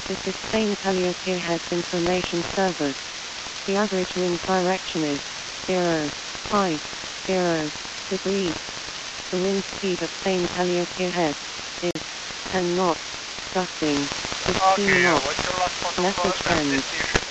This is Spain Calliope Heads Information Service. The average wind direction is 0.0 degrees. The wind speed at Spain Calliope Heads is 10 knots, gusting 15 knots. What's your last phone number? Message end.